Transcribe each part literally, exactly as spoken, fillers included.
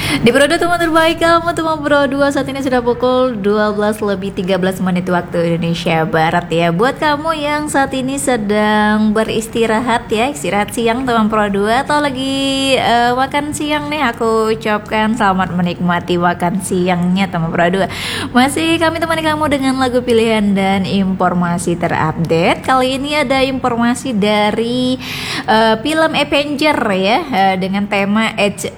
Di Pro dua teman terbaik kamu, teman Pro dua, saat ini sudah pukul dua belas lebih tiga belas menit waktu Indonesia Barat ya. Buat kamu yang saat ini sedang beristirahat ya, istirahat siang teman Pro dua, atau lagi uh, makan siang nih, aku ucapkan selamat menikmati makan siangnya teman Pro dua. Masih kami temani kamu dengan lagu pilihan dan informasi terupdate. Kali ini ada informasi dari uh, film Avenger ya, uh, dengan tema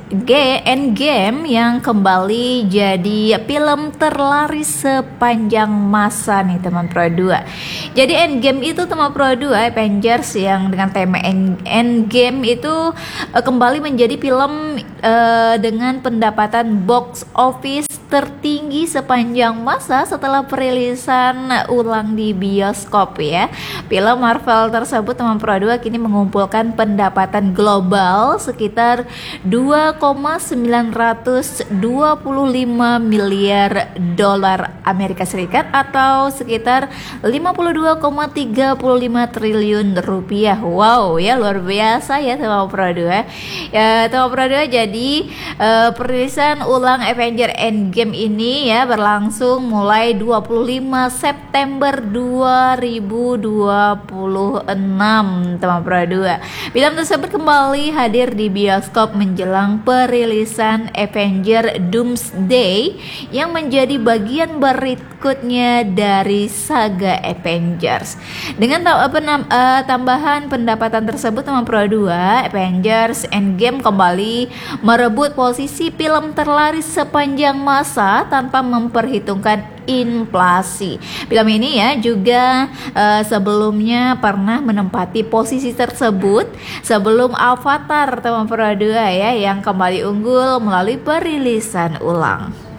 Endgame yang kembali jadi film terlaris sepanjang masa nih teman Pro dua. Jadi Endgame itu teman Pro dua, Avengers yang dengan tema Endgame itu uh, kembali menjadi film uh, dengan pendapatan box office tertinggi sepanjang masa setelah perilisan ulang di bioskop ya. Film Marvel tersebut teman Pro dua kini mengumpulkan pendapatan global sekitar dua koma sembilan dua lima miliar dolar Amerika Serikat atau sekitar lima puluh dua koma tiga lima triliun rupiah. Wow ya, luar biasa ya teman Pro dua. Ya teman Pro dua, jadi uh, perilisan ulang Avenger Endgame ini ya berlangsung mulai dua puluh lima September dua ribu dua puluh enam teman Pro dua. Film tersebut kembali hadir di bioskop menjelang perilisan Avenger Doomsday yang menjadi bagian berikutnya dari saga Avengers. Dengan tambahan pendapatan tersebut teman Pro dua, Avengers Endgame kembali merebut posisi film terlaris sepanjang masa tanpa memperhitungkan inflasi. Film ini ya juga uh, sebelumnya pernah menempati posisi tersebut sebelum Avatar teman Pro dua ya, yang kembali unggul melalui perilisan ulang.